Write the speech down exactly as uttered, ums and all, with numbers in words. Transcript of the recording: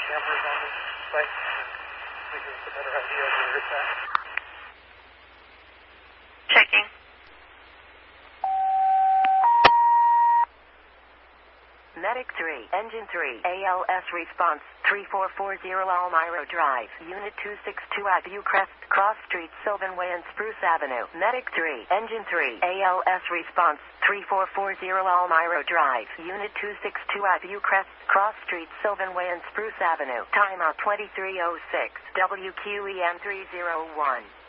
cameras on the site. We can get a better idea of where it's at. Checking. Medic three, Engine three, A L S response, three four four zero Almiro Drive, Unit two six two at Viewcrest, Cross Street, Sylvan Way and Spruce Avenue. Medic three, Engine three, A L S response, three four four zero Almiro Drive, Unit two six two at Viewcrest, Cross Street, Sylvan Way and Spruce Avenue. Timeout twenty-three oh six, W Q E M three oh one.